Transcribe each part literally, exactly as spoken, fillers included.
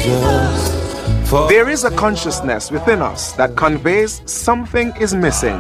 There is a consciousness within us that conveys something is missing.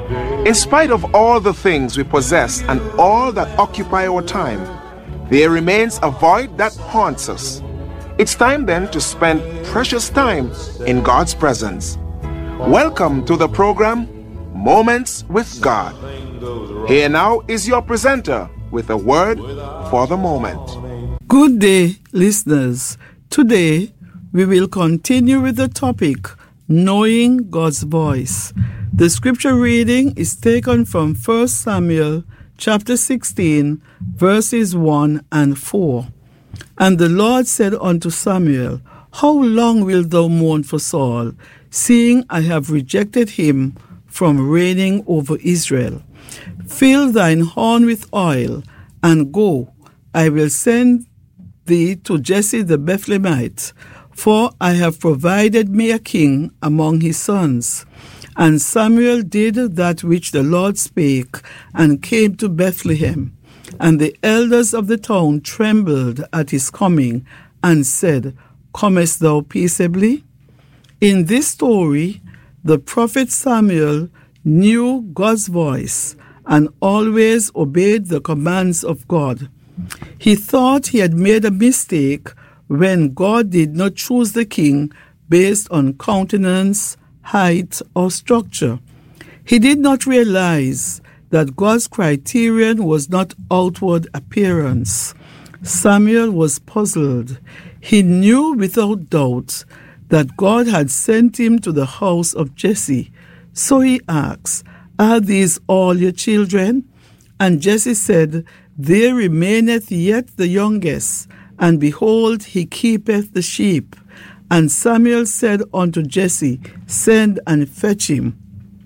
In spite of all the things we possess and all that occupy our time, there remains a void that haunts us. It's time then to spend precious time in God's presence. Welcome to the program, Moments with God. Here now is your presenter with a word for the moment. Good day, listeners. Today, we will continue with the topic, Knowing God's Voice. The scripture reading is taken from First Samuel chapter sixteen, verses one and four. And the Lord said unto Samuel, How long wilt thou mourn for Saul, seeing I have rejected him from reigning over Israel? Fill thine horn with oil, and go, I will send thee to Jesse the Bethlehemite, for I have provided me a king among his sons. And Samuel did that which the Lord spake, and came to Bethlehem. And the elders of the town trembled at his coming, and said, Comest thou peaceably? In this story, the prophet Samuel knew God's voice, and always obeyed the commands of God. He thought he had made a mistake when God did not choose the king based on countenance, height, or structure. He did not realize that God's criterion was not outward appearance. Samuel was puzzled. He knew without doubt that God had sent him to the house of Jesse. So he asked, Are these all your children? And Jesse said, There remaineth yet the youngest, and behold, he keepeth the sheep. And Samuel said unto Jesse, Send and fetch him,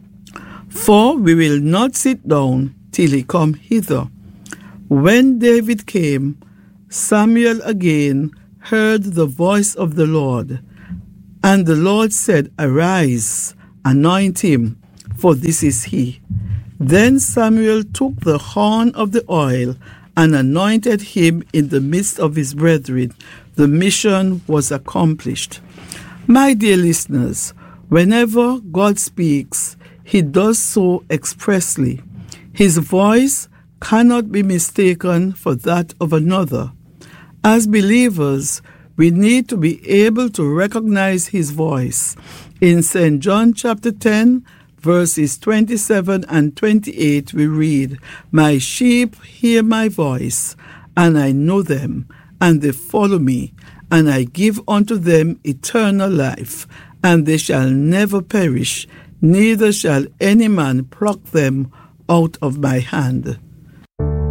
for we will not sit down till he come hither. When David came, Samuel again heard the voice of the Lord. And the Lord said, Arise, anoint him, for this is he. Then Samuel took the horn of the oil and anointed him in the midst of his brethren. The mission was accomplished. My dear listeners, whenever God speaks, he does so expressly. His voice cannot be mistaken for that of another. As believers, we need to be able to recognize his voice. In Saint John chapter ten, verses twenty-seven and twenty-eight, we read, My sheep hear my voice, and I know them, and they follow me, and I give unto them eternal life, and they shall never perish, neither shall any man pluck them out of my hand.